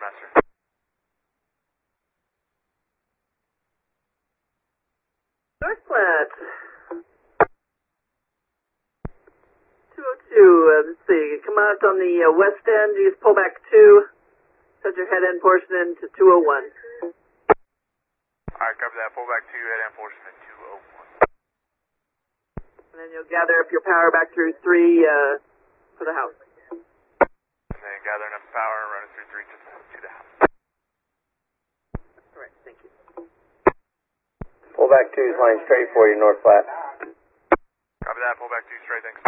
Master. North Platte. 202, let's see, come out on the west end, you just pull back 2, set your head end portion into 201. Alright, copy that. Pull back 2, head end portion at 201. And then you'll gather up your power back through 3 for the house. And then gather enough power and run it through 3 to the house. Alright, thank you. Pull back 2 is line straight for you, North Platte. Copy that. Pull back 2 straight, thanks.